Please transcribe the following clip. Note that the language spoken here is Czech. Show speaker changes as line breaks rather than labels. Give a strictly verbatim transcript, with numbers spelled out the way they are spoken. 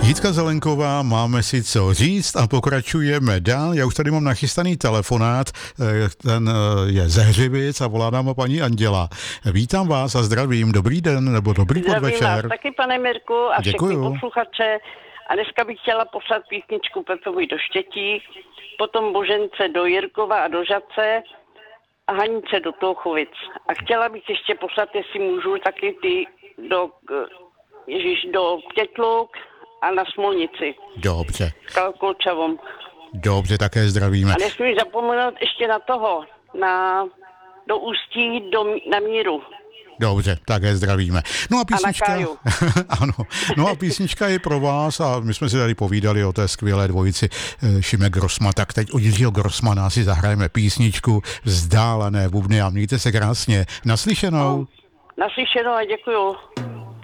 Jitka Zelenková, máme si co říct a pokračujeme dál. Já už tady mám nachystaný telefonát, ten je ze Hřibic a volá nám paní Anděla. Vítám vás a zdravím, dobrý den nebo dobrý
Zdravím
podvečer.
Vás taky, pane Mirku, a
Děkuju.
všechny posluchače. A dneska bych chtěla poslat písničku Pepovi do Štětí, potom Božence do Jirkova a do Žadce a Hanice do Touchovic. A chtěla bych ještě poslat, jestli můžu, taky ty do, Ježíš, do Tětluk a na Smolnici.
Dobře.
S Kalkolčavom.
Dobře, také zdravíme.
A nesmím zapomenout ještě na toho, na, do Ústí, do, na Míru.
Dobře, také zdravíme. No a písnička,
a na Káju.
Ano, no a písnička je pro vás a my jsme si tady povídali o té skvělé dvojici Šimek Grossman, tak teď od Jiřího Grossmana si zahrajeme písničku Vzdálené bubny a mějte se krásně. Naslyšenou.
No, naslyšenou a děkuju.